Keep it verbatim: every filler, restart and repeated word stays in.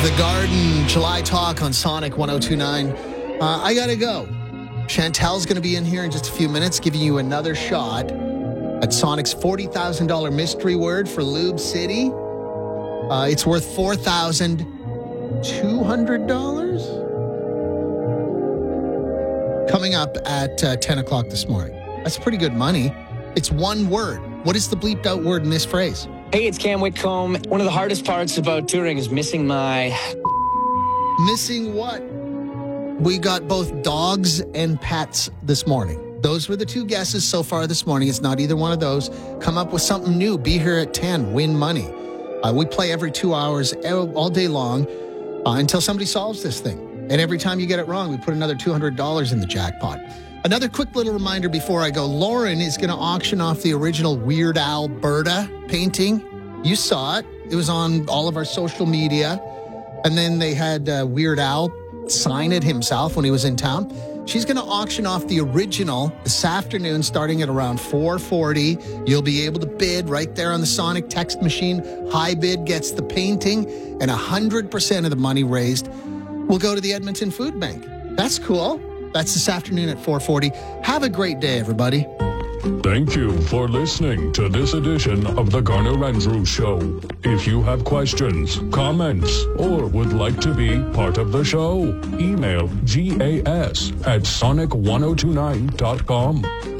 The Garden, July Talk on Sonic one oh two point nine. Uh, I gotta go. Chantel's gonna be in here in just a few minutes, giving you another shot at Sonic's forty thousand dollars mystery word for Lube City. Uh, it's worth four thousand two hundred dollars. Coming up at uh, ten o'clock this morning. That's pretty good money. It's one word. What is the bleeped out word in this phrase? Hey, it's Cam Whitcomb. One of the hardest parts about touring is missing my... Missing what? We got both dogs and pets this morning. Those were the two guesses so far this morning. It's not either one of those. Come up with something new. Be here at ten. Win money. Uh, we play every two hours all day long uh, until somebody solves this thing. And every time you get it wrong, we put another two hundred dollars in the jackpot. Another quick little reminder before I go. Lauren is going to auction off the original Weird Al Berta painting. You saw it. It was on all of our social media. And then they had uh, Weird Al sign it himself when he was in town. She's going to auction off the original this afternoon starting at around four forty. You'll be able to bid right there on the Sonic text machine. High bid gets the painting, and one hundred percent of the money raised will go to the Edmonton Food Bank. That's cool. That's this afternoon at four forty. Have a great day, everybody. Thank you for listening to this edition of The Garner Andrews Show. If you have questions, comments, or would like to be part of the show, email gas at sonic ten twenty-nine dot com.